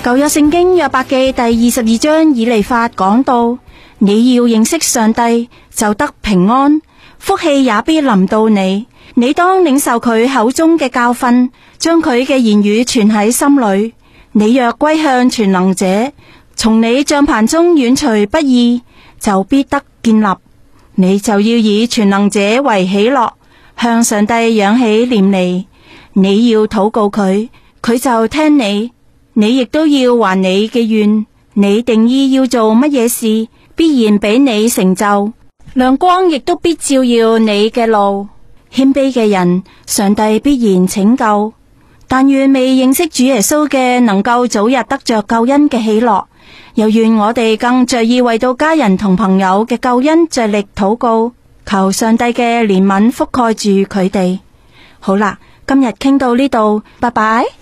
舊約聖經約伯記第22章以利法講到，你要認識上帝，就得平安，福氣也必臨到你。你當領受佢口中嘅教訓，將佢嘅言語存喺心裏。你若歸向全能者，從你帳棚中遠除不義，就必得建立。你就要以全能者為喜樂，向上帝仰起臉嚟。你要禱告佢，佢就聽你。你亦都要還你嘅願，你定意要做乜嘢事，必然俾你成就。亮光亦都必照耀你嘅路。謙卑嘅人，上帝必然拯救。但願未認識主耶穌嘅，能夠早日得着救恩嘅喜樂。又願我哋更着意為到家人同朋友嘅救恩着力禱告，求上帝嘅憐憫覆蓋住佢哋。好啦，今日傾到呢度，拜拜。